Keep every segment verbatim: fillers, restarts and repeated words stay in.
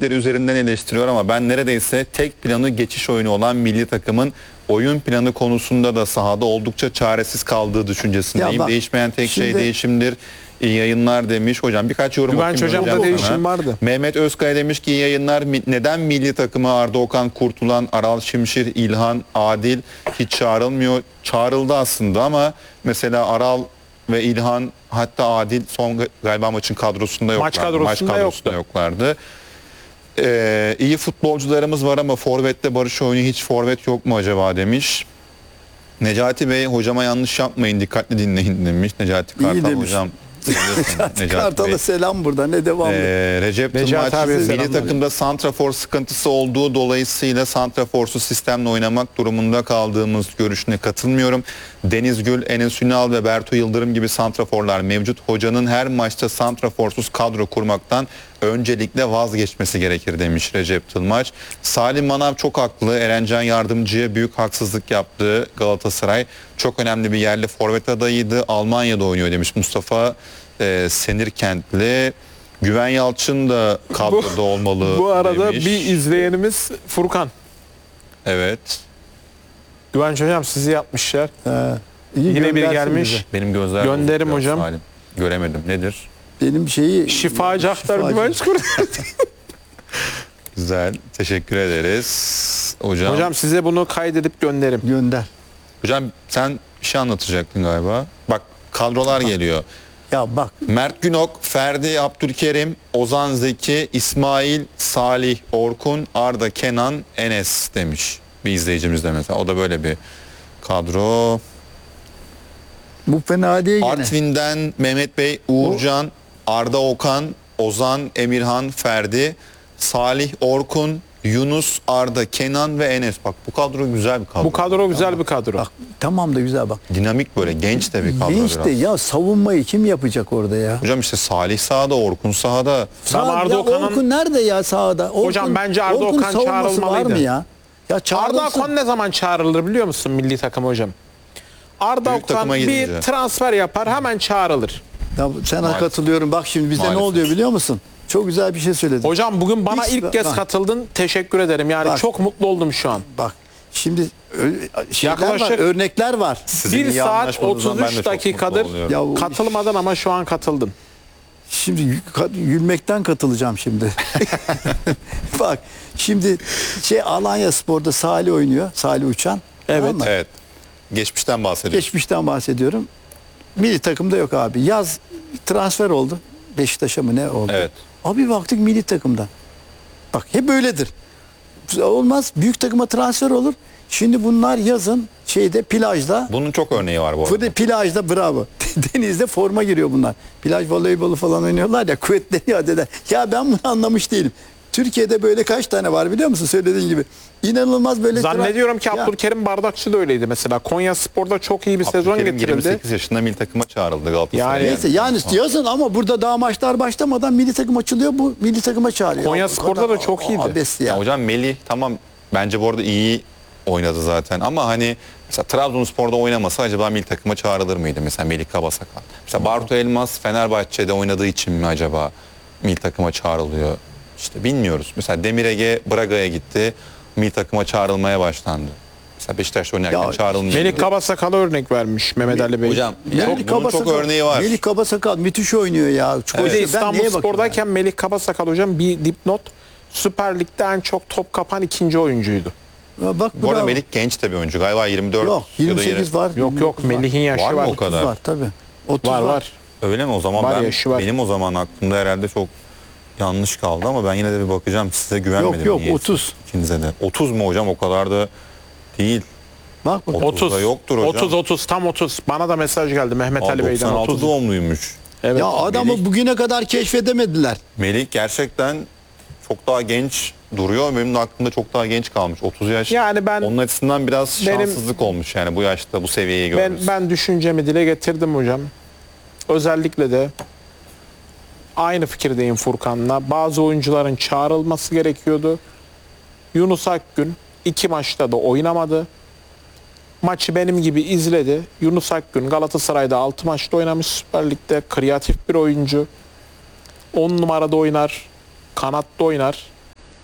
rakipleri üzerinden eleştiriyor ama ben neredeyse tek planı geçiş oyunu olan milli takımın oyun planı konusunda da sahada oldukça çaresiz kaldığı düşüncesindeyim. bak, Değişmeyen tek şimdi, şey değişimdir. İyi yayınlar demiş. Hocam birkaç yorum Güvenç okuyayım. hocamda değişim vardı. Mehmet Özkaya demiş ki iyi yayınlar. Neden milli takımı Arda Okan, Kurtulan, Aral Şimşir, İlhan, Adil hiç çağrılmıyor? Çağrıldı aslında ama mesela Aral ve İlhan, hatta Adil son galiba maçın kadrosunda yoklardı. Maç kadrosunda, Maç kadrosunda yoktu. yoklardı. Ee, iyi futbolcularımız var ama forvette Barış oyunu hiç forvet yok mu acaba demiş. Necati Bey hocama yanlış yapmayın, dikkatli dinleyin demiş. Necati İyi Kartal demiş. hocam. Necati Kartal'a Bey. selam burada, ne devamlı. Ee, Recep Necati Tılmaç abiye milli selamlar. takımda santrafor sıkıntısı olduğu dolayısıyla santraforsuz sistemle oynamak durumunda kaldığımız görüşüne katılmıyorum. Deniz Gül, Enes Ünal ve Bertu Yıldırım gibi santraforlar mevcut. Hocanın her maçta santraforsuz kadro kurmaktan öncelikle vazgeçmesi gerekir demiş Recep Tılmaç. Salim Manav çok haklı. Erencan Yardımcı'ya büyük haksızlık yaptı Galatasaray. Çok önemli bir yerli forvet adayıydı. Almanya'da oynuyor demiş Mustafa e, Senirkentli. Güven Yalçın da kadroda olmalı Bu arada demiş. bir izleyenimiz Furkan. Evet. Güvenç hocam sizi yapmışlar. He, iyi Yine biri göndersin gelmiş. bize. Benim gözler Gönderim bozuk biraz hocam. Salim. Göremedim. Nedir? Benim şeyi... Şifacı Aktar Şifacı. Güvenç kurdu. Güzel. Teşekkür ederiz. Hocam. Hocam size bunu kaydedip gönderim. Gönder. Hocam sen bir şey anlatacaktın galiba. Bak kadrolar geliyor. Ya bak, Mert Günok, Ferdi Abdülkerim, Ozan Zeki, İsmail, Salih, Orkun, Arda, Kenan, Enes demiş bir izleyicimiz de mesela. O da böyle bir kadro. bu fena değil gene. Artvin'den Mehmet Bey, Uğurcan, Arda Okan, Ozan, Emirhan, Ferdi, Salih, Orkun, Yunus, Arda, Kenan ve Enes. Bak bu kadro güzel bir kadro. Bu kadro güzel bir kadro. Bak, tamam da güzel bak. Dinamik böyle genç de bir kadro Genç biraz. de ya, savunmayı kim yapacak orada ya? Hocam işte Salih sahada, Orkun sahada. Ama Sağ- Arda ya Okan'ın- Orkun nerede ya sahada? Orkun, Hocam bence Arda Orkun Okan savunması var çağrılmalıydı. mı ya? Ya Arda çağrılsın. Okan ne zaman çağrılır biliyor musun milli takım hocam? Arda Büyük Okan takıma bir gidince. transfer yapar hemen çağrılır. Ya sana Maalesef. katılıyorum. Bak şimdi bize Maalesef. ne oluyor biliyor musun? Çok güzel bir şey söyledin. Hocam bugün bana Hiç- ilk kez bak. katıldın. Teşekkür ederim. Yani Bak. çok mutlu oldum şu an. Bak şimdi ö- şeyler Yaklaşık- var, örnekler var. Sizin bir iyi saat anlaşmanızdan ben de otuz üç çok dakikadır mutlu oluyorum. Ya o- katılmadın ama şu an katıldın. Şimdi gü- ka- gülmekten katılacağım şimdi. Bak şimdi şey Alanya Spor'da Salih oynuyor. Salih Uçan. Evet. Tamam mı? Evet. Geçmişten bahsediyoruz. Geçmişten bahsediyorum. Milli takımda yok abi. Yaz transfer oldu. Beşiktaş'a mı ne oldu? Evet. Abi baktık milli takımda. Bak hep öyledir. Olmaz. Büyük takıma transfer olur. Şimdi bunlar yazın şeyde plajda. Bunun çok örneği var bu arada. Fırı plajda bravo. Denizde forma giriyor bunlar. Plaj voleybolu falan oynuyorlar ya, kuvvetleniyor adeta. Ya ben bunu anlamış değilim. Türkiye'de böyle kaç tane var biliyor musun, söylediğin gibi. İnanılmaz böyle. Zannediyorum ki Ya, Abdülkerim Bardakçı da öyleydi mesela. Konya Spor'da çok iyi bir sezon Abdülkerim getirildi. yirmi sekiz yaşında milli takıma çağrıldı Galatasaray'a. Yani- Neyse yani yazın ama burada daha maçlar başlamadan milli takım açılıyor, bu milli takıma çağırıyor. Konya Ya, Spor'da o kadar- da çok iyiydi. abes Ya ya. hocam Melih tamam bence bu arada iyi oynadı zaten ama hani mesela Trabzonspor'da oynamasa acaba milli takıma çağrılır mıydı mesela Melih Kabasakal? Mesela Bartu Elmas Fenerbahçe'de oynadığı için mi acaba milli takıma çağrılıyor? İşte bilmiyoruz. Mesela Demir Ege Braga'ya gitti. Milli takıma çağrılmaya başlandı. Mesela Beşiktaş'ta oynarken Ya, çağrılmıyor. Melih Kabasakal'a örnek vermiş Mehmet Ali Bey. Hocam Melih çok, bunun çok Kabasakal- örneği var. Melih Kabasakal müthiş oynuyor ya. Çok Bir de Ben neye İstanbul bakıyorum Spor'dayken Melih Kabasakal hocam bir dipnot. Süper Lig'de en çok top kapan ikinci oyuncuydu. ya? Bak Bu arada bravo. Melih genç de bir oyuncu. Galiba yirmi dört Yok ya da yirmi sekiz yirmi. var. Yok yok yirmi dokuz Melih'in yaşı Var var. mı o kadar? var. Var tabii. otuz Var var. Öyle mi? O zaman Var, ben yaşı var. benim o zaman aklımda herhalde çok yanlış kaldı ama ben yine de bir bakacağım. Size güvenmedim. Yok, yok, niyeyse. otuz. İkinize de. otuz mu hocam? O kadar da değil. Bak bak. otuzda otuz. yoktur hocam. otuz otuz tam otuz. Bana da mesaj geldi Mehmet Aa, Ali Bey'den doksan altı otuz. doğumluymuş. Evet. Ya adamı Melih- bugüne kadar keşfedemediler. Melih gerçekten çok daha genç duruyor. Benim de aklımda çok daha genç kalmış. otuz yaş. Yani ben- Onun açısından biraz Benim- şanssızlık olmuş yani bu yaşta bu seviyeyi Ben, görmüş. ben düşüncemi dile getirdim hocam. Özellikle de aynı fikirdeyim Furkan'la. Bazı oyuncuların çağrılması gerekiyordu. Yunus Akgün iki maçta da oynamadı. Maçı benim gibi izledi. Yunus Akgün Galatasaray'da altı maçta oynamış Süper Lig'de. Kreatif bir oyuncu. on numarada oynar. Kanatta oynar.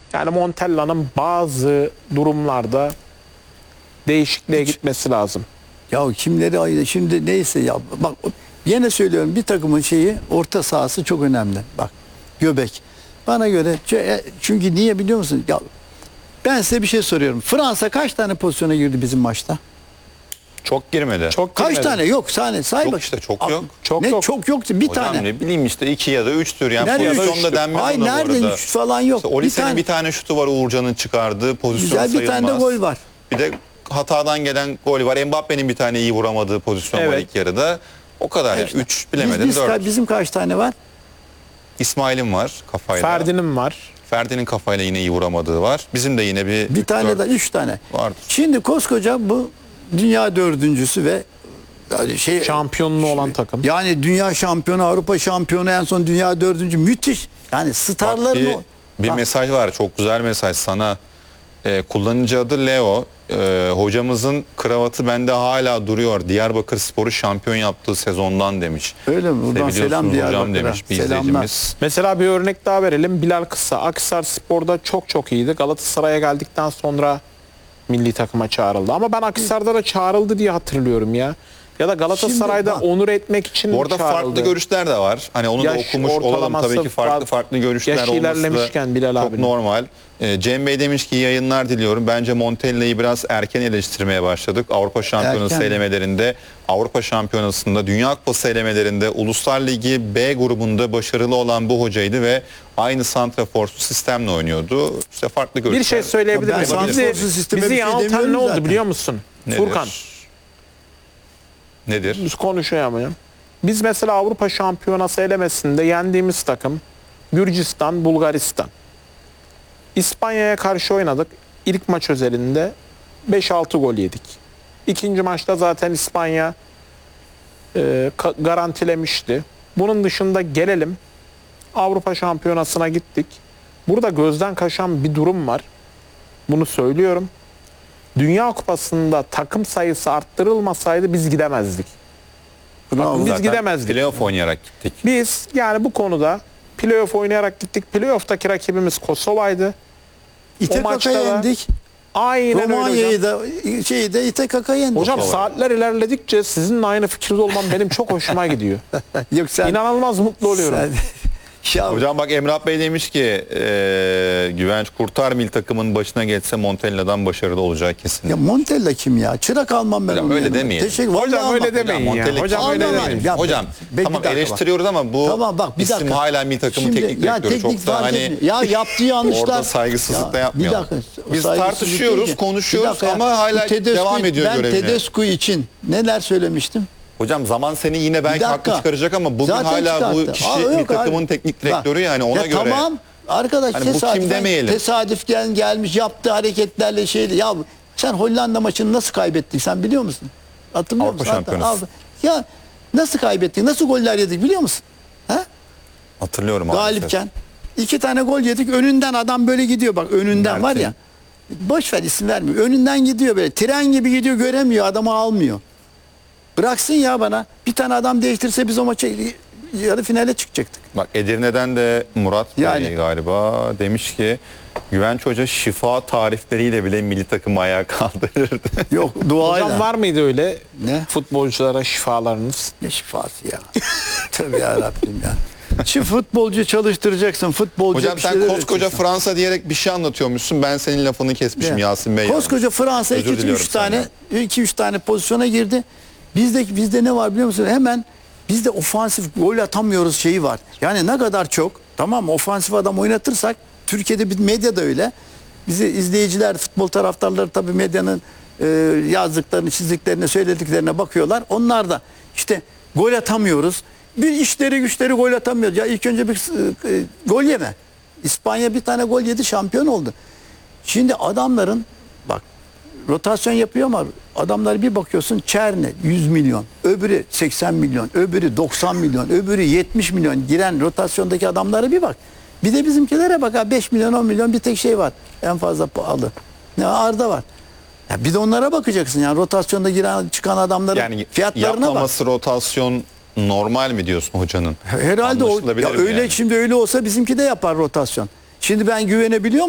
Yani Montella'nın bazı durumlarda değişikliğe gitmesi lazım. Ya kimleri ayırdı? Şimdi neyse ya bak yine söylüyorum bir takımın şeyi orta sahası çok önemli. Bak göbek. Bana göre çünkü niye biliyor musun? Ya ben size bir şey soruyorum. Fransa kaç tane pozisyona girdi bizim maçta? Çok girmedi. Çok Kaç girmedi. tane? Yok saniye say Çok bak. işte, çok Aa, yok. Çok ne yok. çok yoktu bir Hocam tane. ne bileyim işte iki ya da üçtür yani Nerede pozisyonda üç? denmez Ay ona bu nerede arada. üç falan yok. İşte Olise'nin bir tane, bir tane şutu var Uğurcan'ın çıkardığı pozisyon güzel bir tane de sayılmaz. gol var. Bir de hatadan gelen gol var. Mbappe'nin bir tane iyi vuramadığı pozisyon var Evet. ilk yarıda. O kadar yani. İşte üç bilemedin biz, biz, dört. bizim kaç tane var? İsmail'in var kafayla. Ferdi'nin var. Ferdi'nin kafayla yine iyi vuramadığı var. Bizim de yine bir Bir üç, tane dört de üç tane. vardır. Şimdi koskoca bu dünya dördüncüsü ve yani şey Şampiyonluğu olan takım. yani dünya şampiyonu, Avrupa şampiyonu, en son dünya dördüncü, müthiş. Yani Bak, starların bir, o. bir Bak, mesaj var. Çok güzel mesaj sana. Ee, kullanıcı adı Leo. Ee, hocamızın kravatı bende hala duruyor. Diyarbakırspor'u şampiyon yaptığı sezondan demiş. öyle mi? Buradan Seviyorsunuz selam hocam Diyarbakır'a. demiş bir Selamlar. izleyicimiz. Mesela bir örnek daha verelim. Bilal Kısa. Akhisar Spor'da çok çok iyiydi. Galatasaray'a geldikten sonra milli takıma çağrıldı. Ama ben Akhisar'da da çağrıldı diye hatırlıyorum ya. Ya da Galatasaray'da Şimdi bak, onur etmek için Bu arada çağrıldı. farklı görüşler de var. Hani onu da Yaş okumuş olalım ortalaması tabii ki farklı farklı. farklı görüşler Yaşı olması da ilerlemişken Bilal çok abinin. normal. Ee, Cem Bey demiş ki iyi yayınlar diliyorum. Bence Montella'yı biraz erken eleştirmeye başladık. Avrupa Şampiyonası Erken. elemelerinde, Avrupa Şampiyonası'nda, Dünya Kupası elemelerinde, Uluslar Ligi B grubunda başarılı olan bu hocaydı ve aynı santraforsu sistemle oynuyordu. İşte farklı görüşler. Bir şey söyleyebilir Ben miyim? santraforsuz Bizi, sisteme bizi bir şey yanıltan demiyorum ne oldu zaten. biliyor musun? Nedir? Furkan. Nedir? Biz konuşamayalım. Biz mesela Avrupa Şampiyonası elemesinde yendiğimiz takım Gürcistan, Bulgaristan. İspanya'ya karşı oynadık. İlk maç özelinde beş altı gol yedik. İkinci maçta zaten İspanya e, ka- garantilemişti. Bunun dışında gelelim Avrupa Şampiyonası'na gittik. Burada gözden kaçan bir durum var. Bunu söylüyorum. Dünya Kupası'nda takım sayısı arttırılmasaydı biz gidemezdik. Bravo. Biz Zaten gidemezdik. playoff oynayarak gittik. Biz yani bu konuda playoff oynayarak gittik. Playoff'taki rakibimiz Kosova'ydı. İte o maçta Kaka da- yendik. Aynen öyle Romanya'yı hocam. da şeyi de İte Kaka yendik. Hocam Kosova. saatler ilerledikçe sizinle aynı fikirde olmam benim çok hoşuma gidiyor. Yok sen. İnanılmaz mutlu oluyorum. sen- ya, Hocam bak Emrah Bey demiş ki e, Güvenç Kurtar milli takımın başına geçse Montella'dan başarılı olacak kesin. ya Montella kim ya? Çırak almam ben Hocam onun öyle yanına. demeyelim. Teşekkür. Hocam vallahi öyle almam. demeyin ya. Montella Hocam kim? öyle Almam. demeyin. Ya, Hocam bir tamam dakika bak. eleştiriyoruz ama bu Tamam bak bir isim dakika. hala milli takımın Şimdi, teknik ya direktörü. teknik Çok da fark hani etmiyor. Ya yaptığı yanlışlar. orada saygısızlık Ya, da yapmayalım. Bir dakika. Biz saygısızlık tartışıyoruz, değil ki. konuşuyoruz Bir dakika ya. ama hala Bu Tedesco- devam ediyor ben görevine. Ben Tedesco için neler söylemiştim? Hocam zaman seni yine belki Bir haklı dakika. çıkaracak ama bugün Zaten hala bu çıkarttı. kişi Aa, milli yok takımın abi. teknik Bak, direktörü yani ona ya göre. Tamam. Arkadaş Hani bu kim tesadüfen, demeyelim. tesadüfen gelmiş yaptığı hareketlerle şeydi. Ya sen Hollanda maçını nasıl kaybettik sen biliyor musun? Hatırlıyor Avrupa musun? Hatta- Şampiyonası. Avrupa- Ya nasıl kaybettik? Nasıl goller yedik biliyor musun? Ha? Hatırlıyorum maalesef. Galipken. iki tane gol yedik. Önünden adam böyle gidiyor bak. Önünden var ya. Boş ver isim vermiyor. Önünden gidiyor böyle. Tren gibi gidiyor göremiyor. Adamı almıyor. Bıraksın ya bana. Bir tane adam değiştirse biz o maça yarı finale çıkacaktık. Bak Edirne'den de Murat Bey Yani. galiba demiş ki Güvenç Hoca şifa tarifleriyle bile milli takımı ayağa kaldırırdı. Yok duayla. Hocam var mıydı öyle Ne? futbolculara şifalarınız? Ne şifası ya. Tövbe yarabbim ya. Şu futbolcu çalıştıracaksın. Futbolcu Hocam bir sen şeyler koskoca öğreteceksin. Fransa diyerek bir şey anlatıyormuşsun. Ben senin lafını kesmişim Ya. Yasin Bey. Koskoca Fransa Özür iki diliyorum üç tane senden. iki üç tane pozisyona girdi. Bizde bizde ne var biliyor musun? Hemen bizde ofansif gol atamıyoruz şeyi var. Yani ne kadar çok tamam mı? Ofansif adam oynatırsak Türkiye'de bir medya da öyle. Bizi izleyiciler, futbol taraftarları tabii medyanın e, yazdıklarını, çizdiklerine, söylediklerine bakıyorlar. Onlar da işte gol atamıyoruz. Bir işleri güçleri gol atamıyoruz. Ya ilk önce bir e, gol yeme. İspanya bir tane gol yedi, şampiyon oldu. Şimdi adamların bak rotasyon yapıyor ama adamlar bir bakıyorsun Çerne yüz milyon, öbürü seksen milyon, öbürü doksan milyon, öbürü yetmiş milyon giren rotasyondaki adamlara bir bak. Bir de bizimkilere bak ha beş milyon on milyon bir tek şey var. En fazla pahalı. Ne Arda var. Ya bir de onlara bakacaksın yani rotasyonda giren çıkan adamların Yani fiyatlarına bak. yapmaması rotasyon normal mi diyorsun hocanın? Herhalde o Anlaşılabilir ya mi öyle yani? şimdi öyle olsa bizimki de yapar rotasyon. Şimdi ben güvenebiliyor